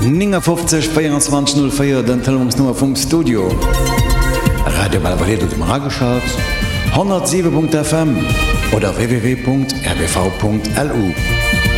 50 2404 den Telefonsnummer vom Studio. Radio Valladolid dem Rageschat 107.fm oder www.rbv.lu.